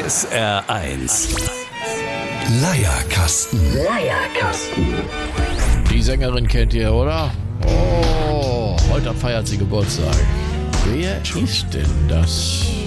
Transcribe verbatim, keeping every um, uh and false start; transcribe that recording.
S R eins. Leierkasten. Leierkasten. Die Sängerin kennt ihr, oder? Oh, heute feiert sie Geburtstag. Wer ist denn das?